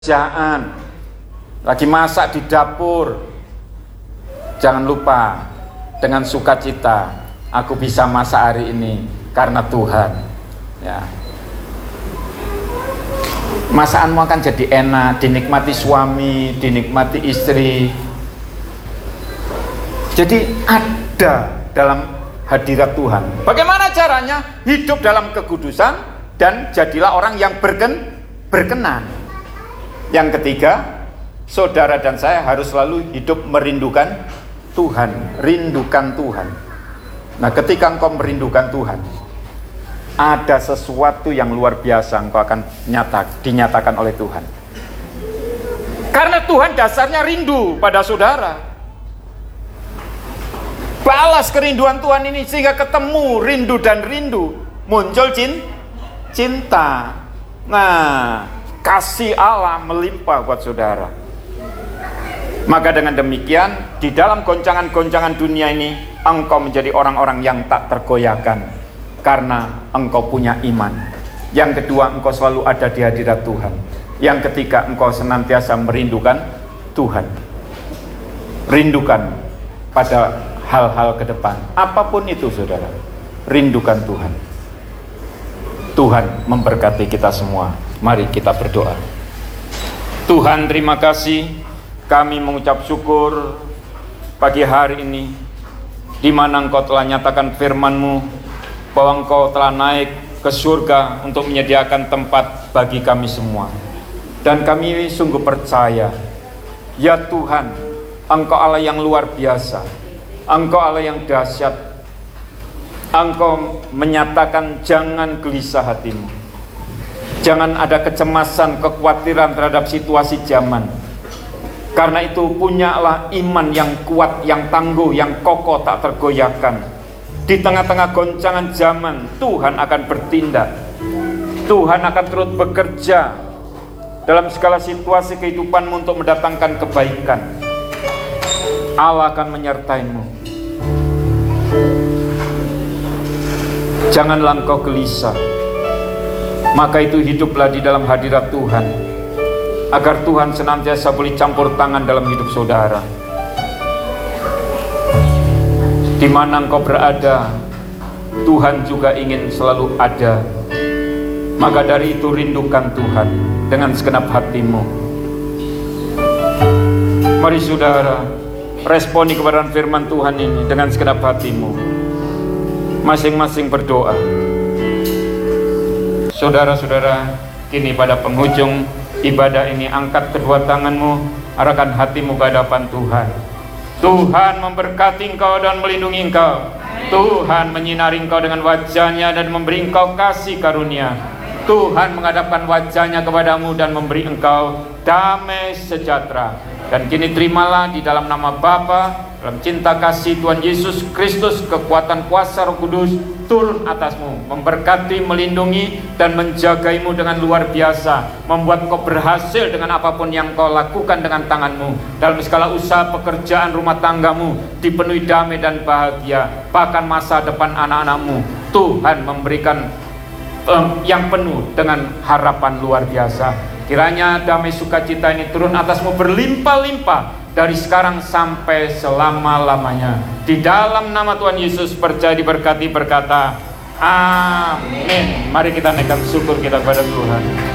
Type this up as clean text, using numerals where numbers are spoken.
kerjaan, lagi masak di dapur, jangan lupa dengan sukacita, aku bisa masak hari ini karena Tuhan. Ya. Masakanmu akan jadi enak, dinikmati suami, dinikmati istri. Jadi ada dalam hadirat Tuhan. Bagaimana caranya? Hidup dalam kekudusan dan jadilah orang yang berkenan. Yang ketiga, saudara dan saya harus selalu hidup merindukan Tuhan, rindukan Tuhan. Nah, ketika engkau merindukan Tuhan, ada sesuatu yang luar biasa engkau akan dinyatakan oleh Tuhan. Karena Tuhan dasarnya rindu pada saudara. Balas kerinduan Tuhan ini sehingga ketemu rindu dan rindu, muncul cinta. Nah, kasih Allah melimpah buat saudara. Maka dengan demikian, di dalam goncangan-goncangan dunia ini, engkau menjadi orang-orang yang tak tergoyahkan karena engkau punya iman. Yang kedua, engkau selalu ada di hadirat Tuhan. Yang ketiga, engkau senantiasa merindukan Tuhan. Rindukan pada hal-hal ke depan, apapun itu saudara, rindukan Tuhan. Tuhan memberkati kita semua. Mari kita berdoa. Tuhan, terima kasih, kami mengucap syukur pagi hari ini, di mana Engkau telah nyatakan firman-Mu bahwa Engkau telah naik ke surga untuk menyediakan tempat bagi kami semua. Dan kami sungguh percaya, ya Tuhan, Engkau Allah yang luar biasa, Engkau Allah yang dahsyat. Engkau menyatakan jangan gelisah hatimu, jangan ada kecemasan, kekhawatiran terhadap situasi zaman. Karena itu punyalah iman yang kuat, yang tangguh, yang kokoh, tak tergoyahkan. Di tengah-tengah goncangan zaman, Tuhan akan bertindak. Tuhan akan terus bekerja dalam segala situasi kehidupanmu untuk mendatangkan kebaikan. Allah akan menyertaimu. Janganlah engkau gelisah. Maka itu hiduplah di dalam hadirat Tuhan, agar Tuhan senantiasa boleh campur tangan dalam hidup saudara. Di mana engkau berada, Tuhan juga ingin selalu ada. Maka dari itu rindukan Tuhan dengan segenap hatimu. Mari saudara, responi kepada firman Tuhan ini dengan segenap hatimu. Masing-masing berdoa. Saudara-saudara, kini pada penghujung ibadah ini, angkat kedua tanganmu, arahkan hatimu ke hadapan Tuhan. Tuhan memberkati engkau dan melindungi engkau. Tuhan menyinari engkau dengan wajahnya dan memberi engkau kasih karunia. Tuhan menghadapkan wajahnya kepadamu dan memberi engkau damai sejahtera. Dan kini terimalah di dalam nama Bapa, dalam cinta kasih Tuhan Yesus Kristus, kekuatan kuasa Roh Kudus turun atasmu, memberkati, melindungi, dan menjagaimu dengan luar biasa, membuat kau berhasil dengan apapun yang kau lakukan dengan tanganmu. Dalam segala usaha pekerjaan rumah tanggamu dipenuhi damai dan bahagia. Bahkan masa depan anak-anakmu, Tuhan memberikan yang penuh dengan harapan luar biasa. Kiranya damai sukacita ini turun atasmu berlimpah-limpah dari sekarang sampai selama-lamanya. Di dalam nama Tuhan Yesus percaya diberkati, berkata amin. Mari kita naikkan syukur kita kepada Tuhan.